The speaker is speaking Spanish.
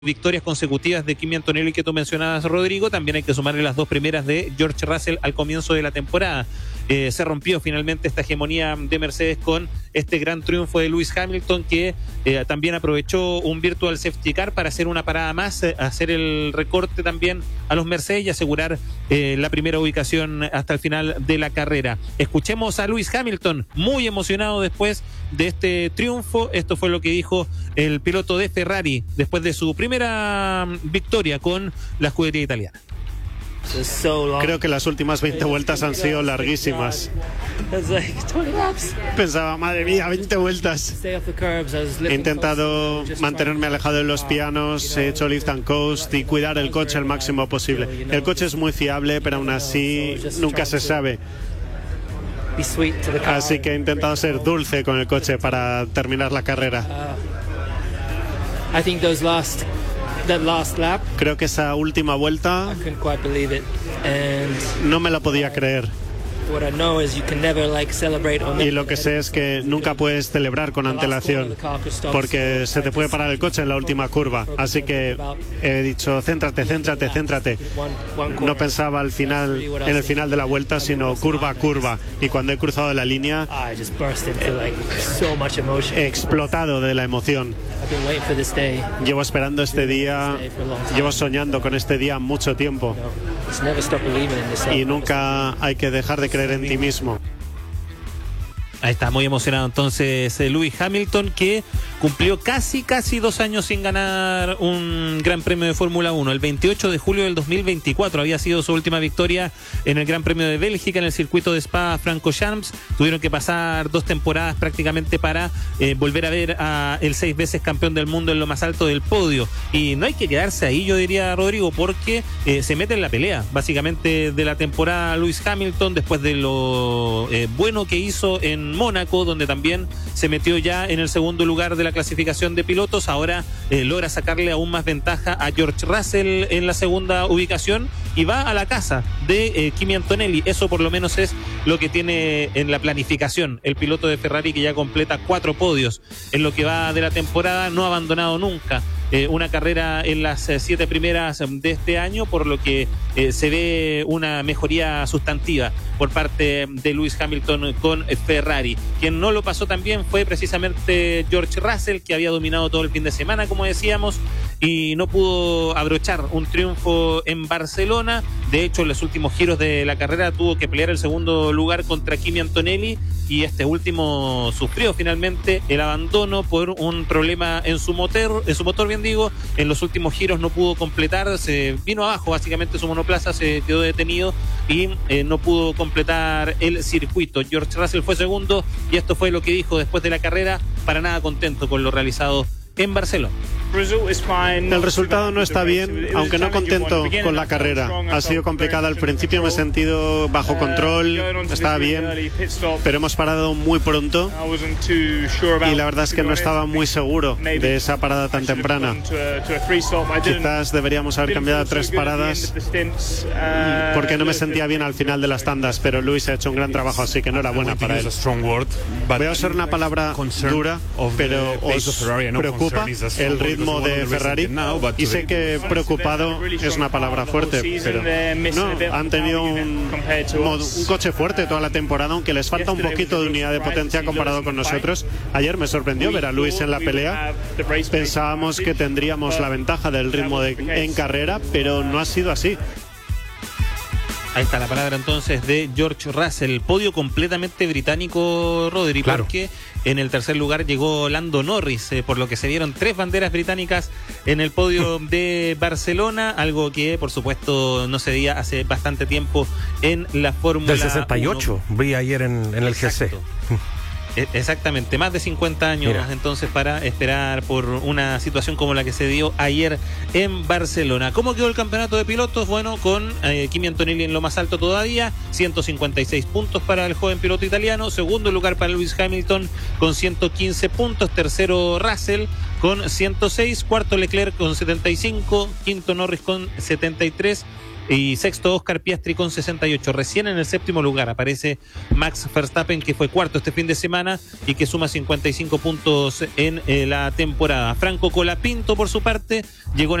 victorias consecutivas de Kimi Antonelli que tú mencionabas, Rodrigo. También hay que sumarle las dos primeras de George Russell al comienzo de la temporada. Se rompió finalmente esta hegemonía de Mercedes con este gran triunfo de Lewis Hamilton, que también aprovechó un virtual safety car para hacer una parada más, hacer el recorte también a los Mercedes y asegurar la primera ubicación hasta el final de la carrera. Escuchemos a Lewis Hamilton, muy emocionado después de este triunfo. Esto fue lo que dijo el piloto de Ferrari después de su primera victoria con la escudería italiana. Creo que las últimas 20 vueltas han sido larguísimas. Pensaba, madre mía, 20 vueltas. He intentado mantenerme alejado de los pianos, he hecho lift and coast y cuidar el coche al máximo posible. El coche es muy fiable, pero aún así nunca se sabe. Así que he intentado ser dulce con el coche para terminar la carrera. Creo que esa última vuelta no me la podía creer. Y lo que sé es que nunca puedes celebrar con antelación porque se te puede parar el coche en la última curva. Así que he dicho, céntrate. No pensaba en el final de la vuelta, sino curva a curva. Y cuando he cruzado la línea, he explotado de la emoción. Llevo esperando este día, llevo soñando con este día mucho tiempo. Y nunca hay que dejar de creer en ti mismo. Ahí está, muy emocionado entonces Lewis Hamilton, que cumplió casi 2 años sin ganar un Gran Premio de Fórmula 1. El 28 de julio del 2024 había sido su última victoria en el Gran Premio de Bélgica en el circuito de Spa-Francorchamps. Tuvieron que pasar 2 temporadas prácticamente para volver a ver a el 6 veces campeón del mundo en lo más alto del podio. Y no hay que quedarse ahí, yo diría, Rodrigo, porque se mete en la pelea básicamente de la temporada Lewis Hamilton, después de lo bueno que hizo en Mónaco, donde también se metió ya en el segundo lugar de la clasificación de pilotos. Ahora logra sacarle aún más ventaja a George Russell en la segunda ubicación y va a la casa de Kimi Antonelli. Eso por lo menos es lo que tiene en la planificación el piloto de Ferrari, que ya completa 4 podios en lo que va de la temporada. No ha abandonado nunca una carrera en las 7 primeras de este año, por lo que se ve una mejoría sustantiva por parte de Lewis Hamilton con Ferrari. Quien no lo pasó tan bien fue precisamente George Russell, que había dominado todo el fin de semana, como decíamos, y no pudo abrochar un triunfo en Barcelona. De hecho, en los últimos giros de la carrera tuvo que pelear el segundo lugar contra Kimi Antonelli, y este último sufrió finalmente el abandono por un problema en su motor, en los últimos giros no pudo completar, se vino abajo básicamente su monoplaza, se quedó detenido y no pudo completar el circuito. George Russell fue segundo, y esto fue lo que dijo después de la carrera: para nada contento con lo realizado en Barcelona. El resultado no está bien, aunque no contento con la carrera. Ha sido complicada al principio, me he sentido bajo control, estaba bien, pero hemos parado muy pronto y la verdad es que no estaba muy seguro de esa parada tan temprana. Quizás deberíamos haber cambiado a 3 paradas porque no me sentía bien al final de las tandas, pero Luis ha hecho un gran trabajo, así que enhorabuena para él. Voy a usar una palabra dura, pero ¿os preocupa el ritmo de Ferrari? Y sé que preocupado es una palabra fuerte, pero no, han tenido un coche fuerte toda la temporada, aunque les falta un poquito de unidad de potencia comparado con nosotros. Ayer me sorprendió ver a Luis en la pelea. Pensábamos que tendríamos la ventaja del ritmo en carrera, pero no ha sido así. Ahí está la palabra entonces de George Russell. Podio completamente británico, Rodri, claro, porque en el tercer lugar llegó Lando Norris, por lo que se dieron 3 banderas británicas en el podio de Barcelona, algo que por supuesto no se veía hace bastante tiempo en la Fórmula 1. Del 68, vi ayer en el GC. Exactamente, más de 50 años. Mira, entonces, para esperar por una situación como la que se dio ayer en Barcelona. ¿Cómo quedó el campeonato de pilotos? Bueno, con Kimi Antonelli en lo más alto todavía, 156 puntos para el joven piloto italiano. Segundo lugar para Lewis Hamilton con 115 puntos. Tercero Russell con 106, cuarto Leclerc con 75, quinto Norris con 73 y sexto Oscar Piastri con 68. Recién en el séptimo lugar aparece Max Verstappen, que fue cuarto este fin de semana y que suma 55 puntos en la temporada. Franco Colapinto, por su parte, llegó